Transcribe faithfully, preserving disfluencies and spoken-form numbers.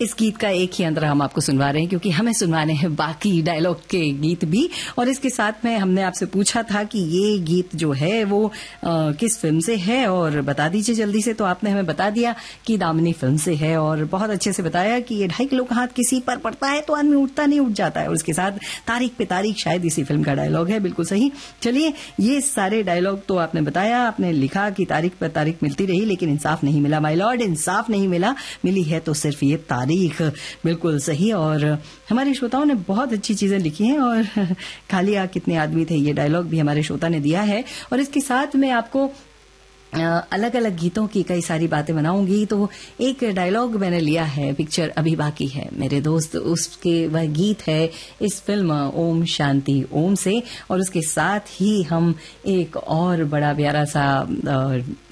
इस गीत का एक ही अंतर हम आपको सुनवा रहे हैं क्योंकि हमें सुनवाने हैं बाकी डायलॉग के गीत भी। और इसके साथ में हमने आपसे पूछा था कि ये गीत जो है वो आ, किस फिल्म से है, और बता दीजिए जल्दी से। तो आपने हमें बता दिया कि दामिनी फिल्म से है, और बहुत अच्छे से बताया कि ये ढाई किलो का हाथ किसी पर पड़ता है तो आदमी उठता नहीं, उठ जाता है। और उसके साथ तारीख पे तारीख शायद इसी फिल्म का डायलॉग है। बिल्कुल सही। चलिए, ये सारे डायलॉग तो आपने बताया, आपने लिखा कि तारीख पर तारीख मिलती रही लेकिन इंसाफ नहीं मिला। माय लॉर्ड, इंसाफ नहीं मिला, मिली है तो सिर्फ ये तारीख। बिल्कुल सही। और हमारे श्रोताओं ने बहुत अच्छी चीजें लिखी हैं, और खालिया कितने आदमी थे, ये डायलॉग भी हमारे श्रोता ने दिया है। और इसके साथ में आपको अलग अलग गीतों की कई सारी बातें बनाऊंगी। तो एक डायलॉग मैंने लिया है, पिक्चर अभी बाकी है मेरे दोस्त, उसके वह गीत है इस फिल्म ओम शांति ओम से। और उसके साथ ही हम एक और बड़ा प्यारा सा